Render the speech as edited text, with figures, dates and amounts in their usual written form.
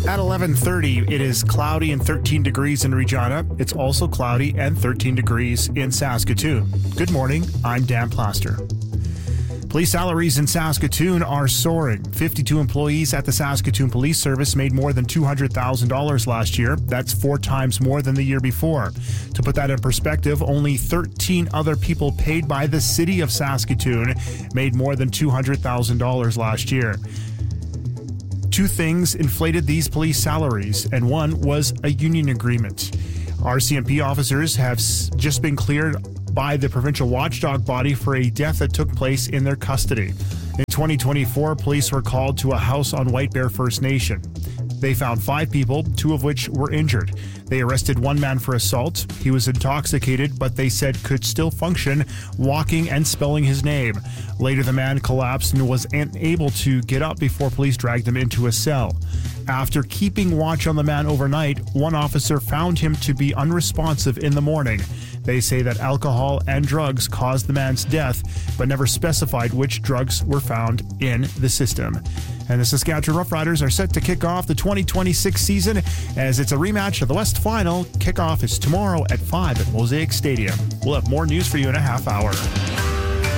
At 11:30, it is cloudy and 13 degrees in Regina. It's also cloudy and 13 degrees in Saskatoon. Good morning, I'm Dan Plaster. Police salaries in Saskatoon are soaring. 52 employees at the Saskatoon Police Service made more than $200,000 last year. That's 4 times more than the year before. To put that in perspective, only 13 other people paid by the city of Saskatoon made more than $200,000 last year. 2 things inflated these police salaries, and one was a union agreement. RCMP officers have just been cleared by the provincial watchdog body for a death that took place in their custody. In 2024, police were called to a house on White Bear First Nation. They found 5 people, 2 of which were injured. They arrested 1 man for assault. He was intoxicated, but they said could still function, walking and spelling his name. Later, the man collapsed and was unable to get up before police dragged him into a cell. After keeping watch on the man overnight, 1 officer found him to be unresponsive in the morning. They say that alcohol and drugs caused the man's death, but never specified which drugs were found in the system. And the Saskatchewan Roughriders are set to kick off the 2026 season as it's a rematch of the West Final. Kickoff is tomorrow at 5 at Mosaic Stadium. We'll have more news for you in a half hour.